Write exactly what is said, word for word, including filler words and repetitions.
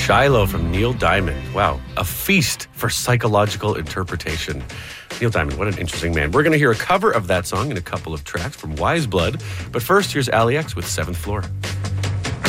Shiloh from Neil Diamond. Wow, a feast for psychological interpretation. Neil Diamond, what an interesting man. We're going to hear a cover of that song in a couple of tracks from Wise Blood. But first, here's Ali X with Seventh Floor.